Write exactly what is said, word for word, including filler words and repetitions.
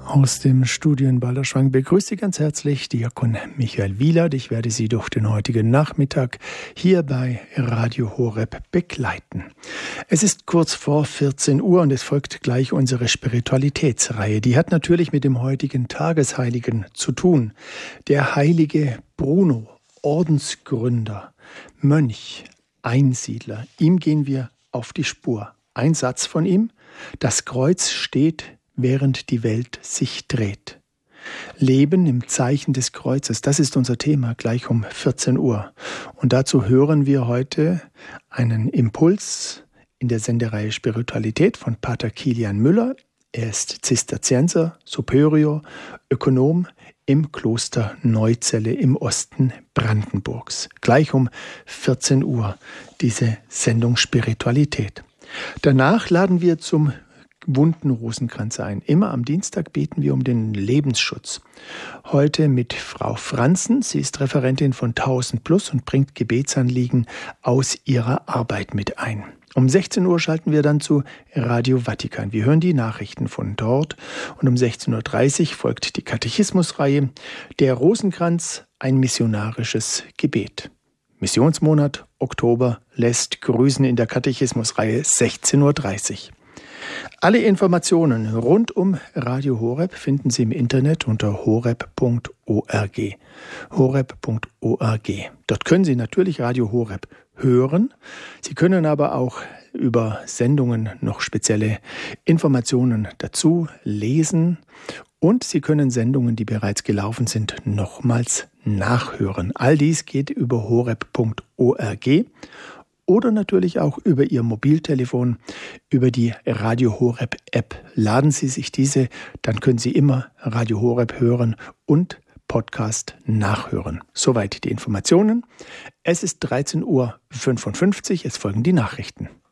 Aus dem Studio in Balderschwang begrüßt Sie ganz herzlich Diakon Michael Wielert. Ich werde Sie durch den heutigen Nachmittag hier bei Radio Horeb begleiten. Es ist kurz vor vierzehn Uhr und es folgt gleich unsere Spiritualitätsreihe. Die hat natürlich mit dem heutigen Tagesheiligen zu tun. Der heilige Bruno, Ordensgründer, Mönch, Einsiedler. Ihm gehen wir auf die Spur. Ein Satz von ihm: Das Kreuz steht, während die Welt sich dreht. Leben im Zeichen des Kreuzes, das ist unser Thema, gleich um vierzehn Uhr. Und dazu hören wir heute einen Impuls in der Sendereihe Spiritualität von Pater Kilian Müller. Er ist Zisterzienser, Superior, Ökonom im Kloster Neuzelle im Osten Brandenburgs. Gleich um vierzehn Uhr diese Sendung Spiritualität. Danach laden wir zum Wunden Rosenkranz ein. Immer am Dienstag beten wir um den Lebensschutz. Heute mit Frau Franzen. Sie ist Referentin von tausend Plus und bringt Gebetsanliegen aus ihrer Arbeit mit ein. Um sechzehn Uhr schalten wir dann zu Radio Vatikan. Wir hören die Nachrichten von dort. Und um sechzehn Uhr dreißig folgt die Katechismusreihe Der Rosenkranz, ein missionarisches Gebet. Missionsmonat Oktober lässt grüßen in der Katechismusreihe sechzehn Uhr dreißig. Alle Informationen rund um Radio Horeb finden Sie im Internet unter horeb punkt org. horeb punkt org. Dort können Sie natürlich Radio Horeb hören. Sie können aber auch über Sendungen noch spezielle Informationen dazu lesen. Und Sie können Sendungen, die bereits gelaufen sind, nochmals nachhören. All dies geht über horeb punkt org. Oder natürlich auch über Ihr Mobiltelefon, über die Radio Horeb App. Laden Sie sich diese, dann können Sie immer Radio Horeb hören und Podcast nachhören. Soweit die Informationen. Es ist dreizehn Uhr fünfundfünfzig, es folgen die Nachrichten.